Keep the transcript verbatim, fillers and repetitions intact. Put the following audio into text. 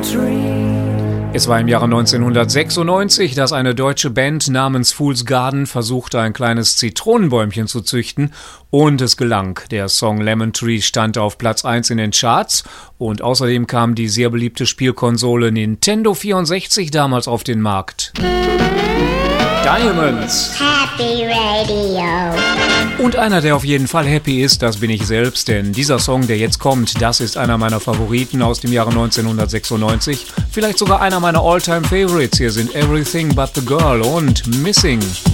Es war im Jahre neunzehnhundertsechsundneunzig, dass eine deutsche Band namens Fool's Garden versuchte, ein kleines Zitronenbäumchen zu züchten, und es gelang. Der Song Lemon Tree stand auf Platz eins in den Charts, und außerdem kam die sehr beliebte Spielkonsole Nintendo vierundsechzig damals auf den Markt. Diamonds. Happy Radio. Und einer, der auf jeden Fall happy ist, das bin ich selbst, denn dieser Song, der jetzt kommt, das ist einer meiner Favoriten aus dem Jahre neunzehnhundertsechsundneunzig. Vielleicht sogar einer meiner All-Time-Favorites. Hier sind Everything But The Girl und Missing.